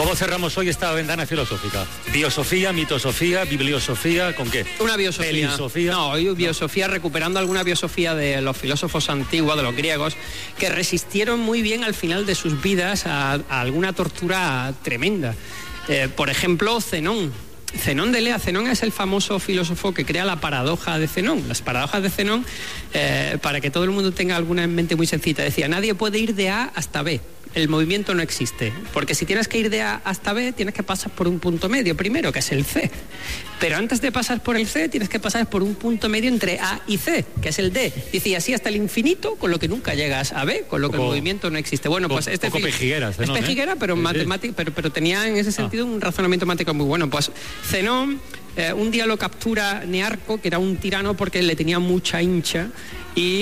¿Cómo cerramos hoy esta ventana filosófica? Biosofía, mitosofía, bibliosofía, ¿con qué? Una biosofía. Pelisofía. No, hoy biosofía, recuperando alguna biosofía de los filósofos antiguos, de los griegos, que resistieron muy bien al final de sus vidas a alguna tortura tremenda. Por ejemplo, Zenón. Zenón de Elea. Zenón es el famoso filósofo que crea la paradoja de Zenón. Las paradojas de Zenón, para que todo el mundo tenga alguna en mente muy sencilla, decía, nadie puede ir de A hasta B. El movimiento no existe, porque si tienes que ir de A hasta B, tienes que pasar por un punto medio primero, que es el C. Pero antes de pasar por el C, tienes que pasar por un punto medio entre A y C, que es el D. Dice, y así hasta el infinito, con lo que nunca llegas a B, con lo que el movimiento no existe. Bueno, pues este... Poco pejiguera, Zenón, es pejiguera, pero matemático, pero tenía en ese sentido un razonamiento matemático muy bueno. Pues Zenón, un día lo captura Nearco, que era un tirano porque le tenía mucha hincha, y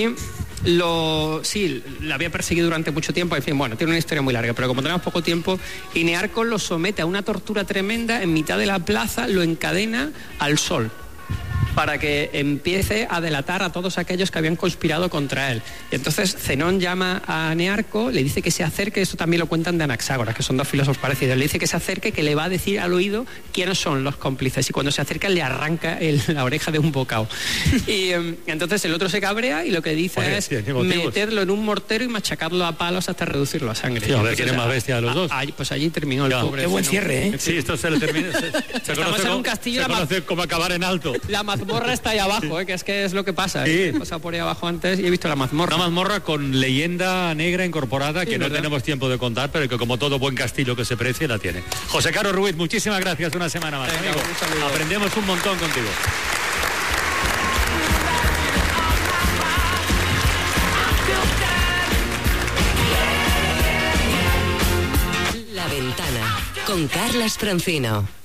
la había perseguido durante mucho tiempo. En fin, bueno, tiene una historia muy larga, pero como tenemos poco tiempo, y Nearco lo somete a una tortura tremenda en mitad de la plaza, lo encadena al sol para que empiece a delatar a todos aquellos que habían conspirado contra él. Y entonces Zenón llama a Nearco, le dice que se acerque, esto también lo cuentan de Anaxágoras, que son dos filósofos parecidos, le dice que se acerque, que le va a decir al oído quiénes son los cómplices, y cuando se acerca le arranca la oreja de un bocado. Y entonces el otro se cabrea y lo que dice es meterlo en un mortero y machacarlo a palos hasta reducirlo a sangre. Sí, a ver quién es más bestia de los dos. Pues allí terminó el pobre. Qué buen Zenón. cierre, ¿eh? Sí, esto se le termina. Se conoce, en un castillo, se conoce como acabar en alto. La mazmorra está ahí abajo, que es lo que pasa. Sí. He pasado por ahí abajo antes y he visto la mazmorra. Una mazmorra con leyenda negra incorporada, sí, que no tenemos tiempo de contar, pero que como todo buen castillo que se precie la tiene. José Caro Ruiz, muchísimas gracias una semana más. Venga, amigo. Aprendemos un montón contigo. La Ventana con Carlas Francino.